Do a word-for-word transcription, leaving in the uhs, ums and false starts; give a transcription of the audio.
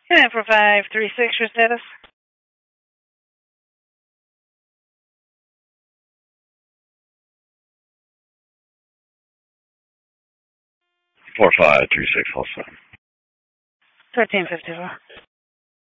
Yeah, for five three six, your status. Four five three six, also. Thirteen fifty four.